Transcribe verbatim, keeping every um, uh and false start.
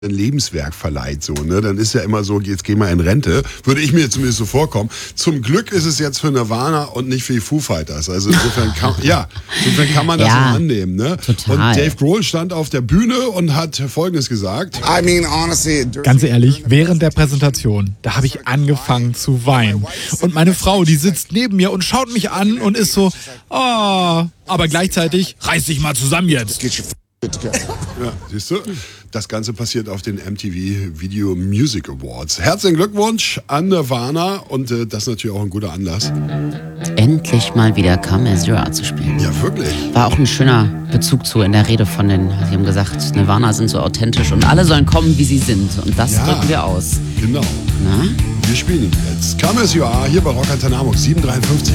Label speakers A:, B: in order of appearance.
A: ein Lebenswerk verleiht, so, ne? Dann ist ja immer so, jetzt geh mal in Rente. Würde ich mir zumindest so vorkommen. Zum Glück ist es jetzt für Nirvana und nicht für die Foo Fighters. Also insofern kann, ja, insofern kann man das
B: Ja,
A: noch annehmen, ne?
B: total.
A: Und Dave Grohl stand auf der Bühne und hat Folgendes gesagt.
C: I mean, honestly,
D: Ganz ehrlich, während der Präsentation, da habe ich angefangen zu weinen. Und meine Frau, die sitzt neben mir und schaut mich an und ist so, oh, aber gleichzeitig, reiß dich mal zusammen jetzt.
C: get your shit together.
A: Ja, siehst du? Das Ganze passiert auf den M T V Video Music Awards. Herzlichen Glückwunsch an Nirvana und äh, das ist natürlich auch ein guter Anlass.
B: Endlich mal wieder Come As You Are zu spielen.
A: Ja, wirklich.
B: War auch ein schöner Bezug zu in der Rede von den, sie haben gesagt, Nirvana sind so authentisch und alle sollen kommen, wie sie sind. Und das
A: Ja.
B: drücken wir aus.
A: Genau.
B: Na?
A: Wir spielen jetzt Come As You Are hier bei Rock Antenne Hamburg sieben dreiundfünfzig.